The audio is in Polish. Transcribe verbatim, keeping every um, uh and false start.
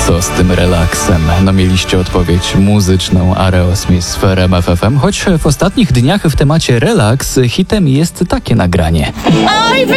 Co z tym relaksem? No mieliście odpowiedź muzyczną Aerosmith z R M F F M, choć w ostatnich dniach w temacie relaks hitem jest takie nagranie. Oj, wy